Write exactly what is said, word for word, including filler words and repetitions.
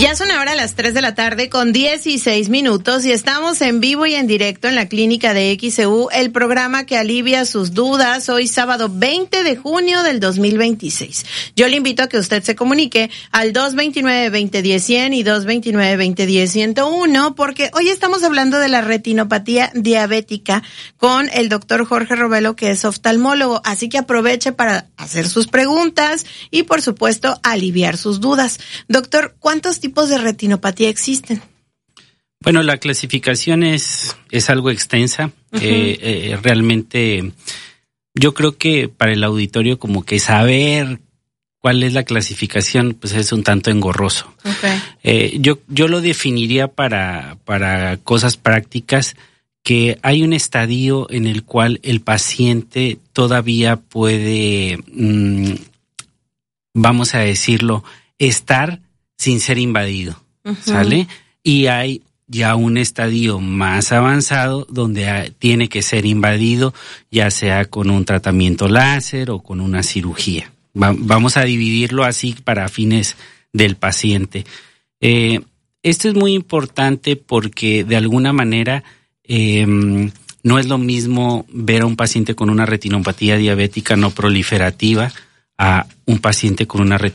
Ya son ahora las tres de la tarde con dieciséis minutos y estamos en vivo y en directo en la clínica de X E U, el programa que alivia sus dudas, hoy sábado veinte de junio del dos mil veintiséis. Yo le invito a que usted se comunique al dos veintinueve, veinte diez, cien y dos veintinueve, veinte diez, ciento uno, porque hoy estamos hablando de la retinopatía diabética con el doctor Jorge Robelo, que es oftalmólogo, así que aproveche para hacer sus preguntas y, por supuesto, aliviar sus dudas. Doctor, ¿cuántos tipos de retinopatía existen? Bueno, la clasificación es, es algo extensa. Uh-huh. eh, eh, realmente yo creo que para el auditorio como que saber cuál es la clasificación pues es un tanto engorroso. Okay. Eh, yo, yo lo definiría para, para cosas prácticas, que hay un estadio en el cual el paciente todavía puede, mmm, vamos a decirlo, estar sin ser invadido, uh-huh. ¿sale? Y hay ya un estadio más avanzado donde tiene que ser invadido, ya sea con un tratamiento láser o con una cirugía. Va, vamos a dividirlo así para fines del paciente. Eh, esto es muy importante porque de alguna manera eh, no es lo mismo ver a un paciente con una retinopatía diabética no proliferativa a un paciente con una retinopatía